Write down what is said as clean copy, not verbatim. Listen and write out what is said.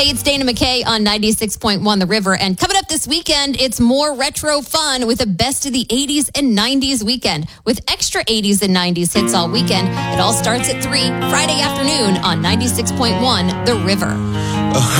Hey, it's Dana McKay on 96.1 The River. And coming up this weekend, it's more retro fun with a best of the 80s and 90s weekend with extra 80s and 90s hits all weekend. It all starts at 3 Friday afternoon on 96.1 The River.